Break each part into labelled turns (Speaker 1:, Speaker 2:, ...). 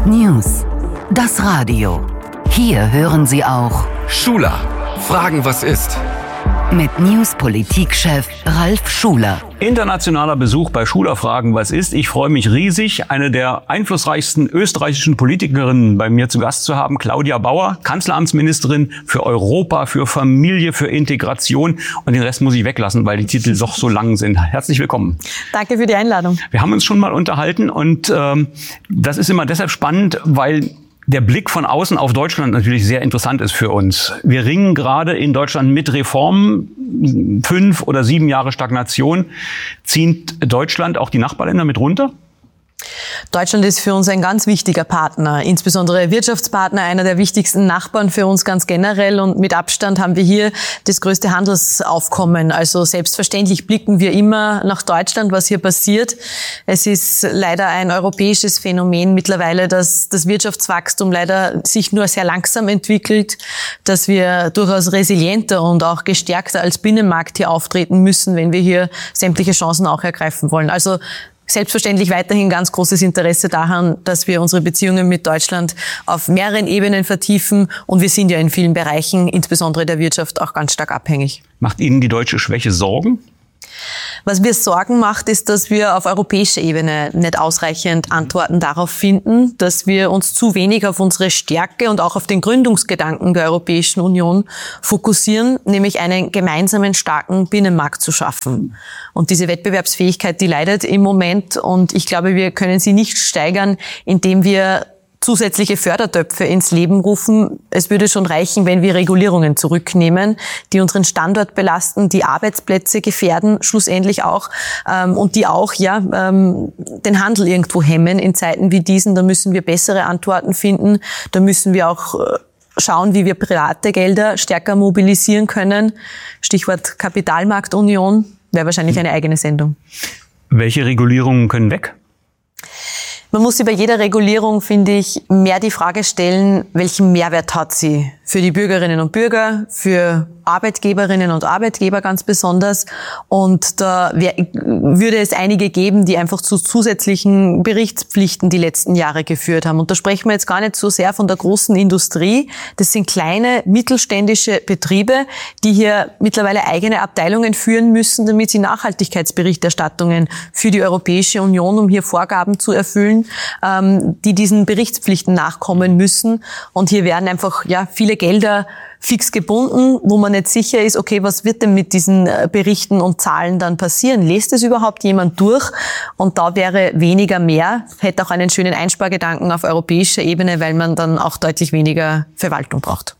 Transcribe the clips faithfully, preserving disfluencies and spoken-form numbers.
Speaker 1: News, das Radio. Hier hören Sie auch
Speaker 2: Schuler, fragen, was ist?
Speaker 1: Mit News-Politikchef Ralf Schuler.
Speaker 3: Internationaler Besuch bei Schuler fragen, was ist? Ich freue mich riesig, eine der einflussreichsten österreichischen Politikerinnen bei mir zu Gast zu haben, Claudia Bauer, Kanzleramtsministerin für Europa, für Familie, für Integration. Und den Rest muss ich weglassen, weil die Titel doch so lang sind. Herzlich willkommen.
Speaker 4: Danke für die Einladung.
Speaker 3: Wir haben uns schon mal unterhalten und ähm, das ist immer deshalb spannend, weil der Blick von außen auf Deutschland natürlich sehr interessant ist für uns. Wir ringen gerade in Deutschland mit Reformen. Fünf oder sieben Jahre Stagnation. Zieht Deutschland auch die Nachbarländer mit runter?
Speaker 4: Deutschland ist für uns ein ganz wichtiger Partner, insbesondere Wirtschaftspartner, einer der wichtigsten Nachbarn für uns ganz generell. Und mit Abstand haben wir hier das größte Handelsaufkommen. Also selbstverständlich blicken wir immer nach Deutschland, was hier passiert. Es ist leider ein europäisches Phänomen mittlerweile, dass das Wirtschaftswachstum leider sich nur sehr langsam entwickelt, dass wir durchaus resilienter und auch gestärkter als Binnenmarkt hier auftreten müssen, wenn wir hier sämtliche Chancen auch ergreifen wollen. Also selbstverständlich weiterhin ganz großes Interesse daran, dass wir unsere Beziehungen mit Deutschland auf mehreren Ebenen vertiefen. Und wir sind ja in vielen Bereichen, insbesondere der Wirtschaft, auch ganz stark abhängig.
Speaker 3: Macht Ihnen die deutsche Schwäche Sorgen?
Speaker 4: Was mir Sorgen macht, ist, dass wir auf europäischer Ebene nicht ausreichend Antworten darauf finden, dass wir uns zu wenig auf unsere Stärke und auch auf den Gründungsgedanken der Europäischen Union fokussieren, nämlich einen gemeinsamen starken Binnenmarkt zu schaffen. Und diese Wettbewerbsfähigkeit, die leidet im Moment, und ich glaube, wir können sie nicht steigern, indem wir zusätzliche Fördertöpfe ins Leben rufen. Es würde schon reichen, wenn wir Regulierungen zurücknehmen, die unseren Standort belasten, die Arbeitsplätze gefährden, schlussendlich auch, ähm, und die auch ja ähm, den Handel irgendwo hemmen in Zeiten wie diesen. Da müssen wir bessere Antworten finden. Da müssen wir auch äh, schauen, wie wir private Gelder stärker mobilisieren können. Stichwort Kapitalmarktunion wäre wahrscheinlich eine eigene Sendung.
Speaker 3: Welche Regulierungen können weg?
Speaker 4: Man muss über jede Regulierung, finde ich, mehr die Frage stellen, welchen Mehrwert hat sie für die Bürgerinnen und Bürger, für Arbeitgeberinnen und Arbeitgeber ganz besonders. Und da wär, würde es einige geben, die einfach zu zusätzlichen Berichtspflichten die letzten Jahre geführt haben. Und da sprechen wir jetzt gar nicht so sehr von der großen Industrie. Das sind kleine, mittelständische Betriebe, die hier mittlerweile eigene Abteilungen führen müssen, damit sie Nachhaltigkeitsberichterstattungen für die Europäische Union, um hier Vorgaben zu erfüllen, ähm, die diesen Berichtspflichten nachkommen müssen. Und hier werden einfach ja viele Gelder fix gebunden, wo man nicht sicher ist, okay, was wird denn mit diesen Berichten und Zahlen dann passieren? Lest es überhaupt jemand durch? Und da wäre weniger mehr, hätte auch einen schönen Einspargedanken auf europäischer Ebene, weil man dann auch deutlich weniger Verwaltung braucht.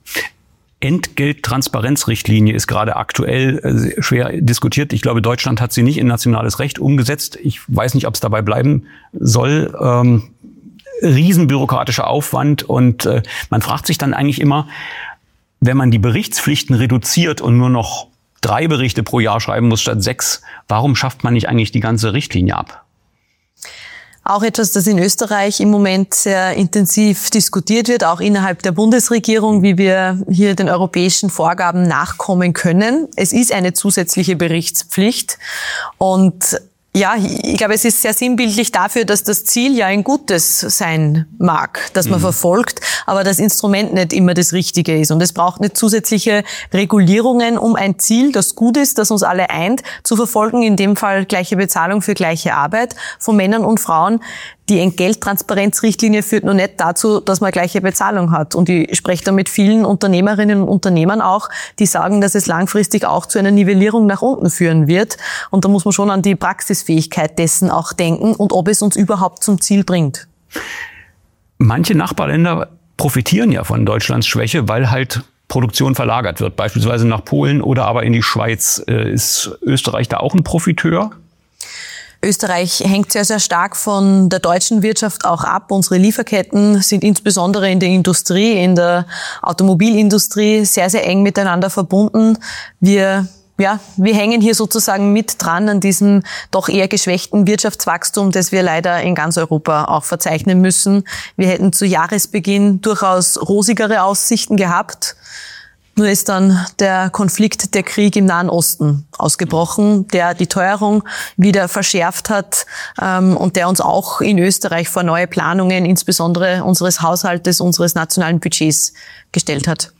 Speaker 3: Entgelttransparenzrichtlinie ist gerade aktuell schwer diskutiert. Ich glaube, Deutschland hat sie nicht in nationales Recht umgesetzt. Ich weiß nicht, ob es dabei bleiben soll. Ähm, riesenbürokratischer Aufwand, und äh, man fragt sich dann eigentlich immer, wenn man die Berichtspflichten reduziert und nur noch drei Berichte pro Jahr schreiben muss statt sechs, warum schafft man nicht eigentlich die ganze Richtlinie ab?
Speaker 4: Auch etwas, das in Österreich im Moment sehr intensiv diskutiert wird, auch innerhalb der Bundesregierung, wie wir hier den europäischen Vorgaben nachkommen können. Es ist eine zusätzliche Berichtspflicht, und ja, ich glaube, es ist sehr sinnbildlich dafür, dass das Ziel ja ein gutes sein mag, das man mhm. verfolgt, aber das Instrument nicht immer das Richtige ist. Und es braucht nicht zusätzliche Regulierungen, um ein Ziel, das gut ist, das uns alle eint, zu verfolgen, in dem Fall gleiche Bezahlung für gleiche Arbeit von Männern und Frauen. Die Entgelttransparenzrichtlinie führt nur nicht dazu, dass man gleiche Bezahlung hat. Und ich spreche da mit vielen Unternehmerinnen und Unternehmern auch, die sagen, dass es langfristig auch zu einer Nivellierung nach unten führen wird. Und da muss man schon an die Praxisfähigkeit dessen auch denken und ob es uns überhaupt zum Ziel bringt.
Speaker 3: Manche Nachbarländer profitieren ja von Deutschlands Schwäche, weil halt Produktion verlagert wird, beispielsweise nach Polen oder aber in die Schweiz. Ist Österreich da auch ein Profiteur?
Speaker 4: Österreich hängt sehr, sehr stark von der deutschen Wirtschaft auch ab. Unsere Lieferketten sind insbesondere in der Industrie, in der Automobilindustrie sehr, sehr eng miteinander verbunden. Wir Ja, wir hängen hier sozusagen mit dran an diesem doch eher geschwächten Wirtschaftswachstum, das wir leider in ganz Europa auch verzeichnen müssen. Wir hätten zu Jahresbeginn durchaus rosigere Aussichten gehabt. Nur ist dann der Konflikt, der Krieg im Nahen Osten ausgebrochen, der die Teuerung wieder verschärft hat ähm, und der uns auch in Österreich vor neue Planungen, insbesondere unseres Haushaltes, unseres nationalen Budgets gestellt hat.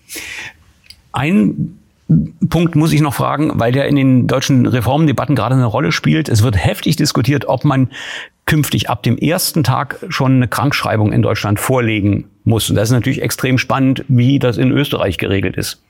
Speaker 3: Ein Punkt muss ich noch fragen, weil der in den deutschen Reformdebatten gerade eine Rolle spielt. Es wird heftig diskutiert, ob man künftig ab dem ersten Tag schon eine Krankschreibung in Deutschland vorlegen muss. Und das ist natürlich extrem spannend, wie das in Österreich geregelt ist.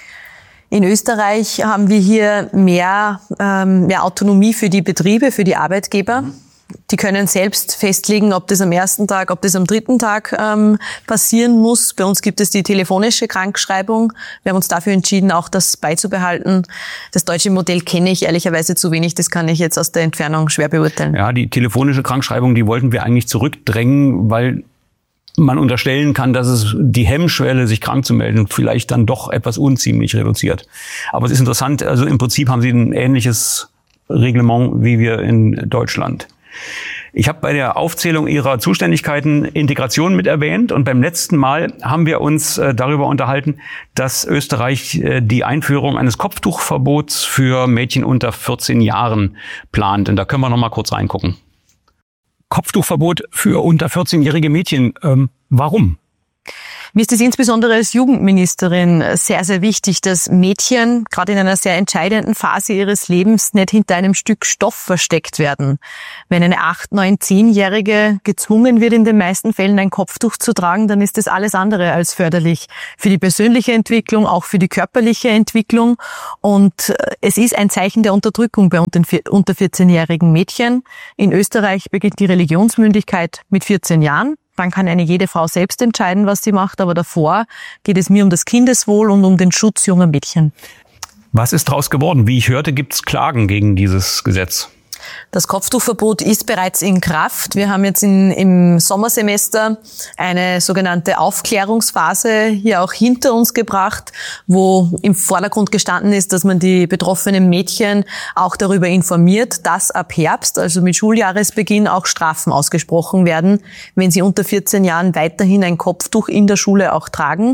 Speaker 4: In Österreich haben wir hier mehr, ähm, mehr Autonomie für die Betriebe, für die Arbeitgeber. Die können selbst festlegen, ob das am ersten Tag, ob das am dritten Tag ähm, passieren muss. Bei uns gibt es die telefonische Krankschreibung. Wir haben uns dafür entschieden, auch das beizubehalten. Das deutsche Modell kenne ich ehrlicherweise zu wenig. Das kann ich jetzt aus der Entfernung schwer beurteilen.
Speaker 3: Ja, die telefonische Krankschreibung, die wollten wir eigentlich zurückdrängen, weil man unterstellen kann, dass es die Hemmschwelle, sich krank zu melden, vielleicht dann doch etwas unziemlich reduziert. Aber es ist interessant, also im Prinzip haben sie ein ähnliches Reglement wie wir in Deutschland. Ich habe bei der Aufzählung Ihrer Zuständigkeiten Integration mit erwähnt und beim letzten Mal haben wir uns äh, darüber unterhalten, dass Österreich äh, die Einführung eines Kopftuchverbots für Mädchen unter vierzehn Jahren plant. Und da können wir noch mal kurz reingucken. Kopftuchverbot für unter vierzehnjährige Mädchen. Ähm, warum?
Speaker 4: Mir ist es insbesondere als Jugendministerin sehr, sehr wichtig, dass Mädchen gerade in einer sehr entscheidenden Phase ihres Lebens nicht hinter einem Stück Stoff versteckt werden. Wenn eine acht-, neun-, zehnjährige gezwungen wird, in den meisten Fällen ein Kopftuch zu tragen, dann ist das alles andere als förderlich für die persönliche Entwicklung, auch für die körperliche Entwicklung. Und es ist ein Zeichen der Unterdrückung bei unter vierzehnjährigen Mädchen. In Österreich beginnt die Religionsmündigkeit mit vierzehn Jahren. Dann kann eine jede Frau selbst entscheiden, was sie macht, aber davor geht es mir um das Kindeswohl und um den Schutz junger Mädchen.
Speaker 3: Was ist daraus geworden? Wie ich hörte, gibt es Klagen gegen dieses Gesetz.
Speaker 4: Das Kopftuchverbot ist bereits in Kraft. Wir haben jetzt in, im Sommersemester eine sogenannte Aufklärungsphase hier auch hinter uns gebracht, wo im Vordergrund gestanden ist, dass man die betroffenen Mädchen auch darüber informiert, dass ab Herbst, also mit Schuljahresbeginn, auch Strafen ausgesprochen werden, wenn sie unter vierzehn Jahren weiterhin ein Kopftuch in der Schule auch tragen.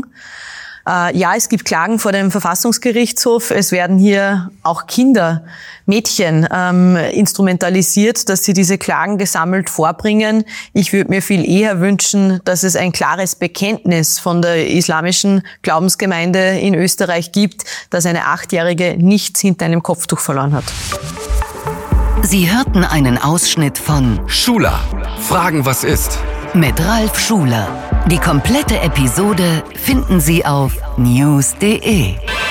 Speaker 4: Äh, ja, es gibt Klagen vor dem Verfassungsgerichtshof. Es werden hier auch Kinder, Mädchen ähm, instrumentalisiert, dass sie diese Klagen gesammelt vorbringen. Ich würde mir viel eher wünschen, dass es ein klares Bekenntnis von der islamischen Glaubensgemeinde in Österreich gibt, dass eine Achtjährige nichts hinter einem Kopftuch verloren hat.
Speaker 1: Sie hörten einen Ausschnitt von
Speaker 2: Schula. Fragen, was ist?
Speaker 1: Mit Ralf Schuler. Die komplette Episode finden Sie auf news punkt de.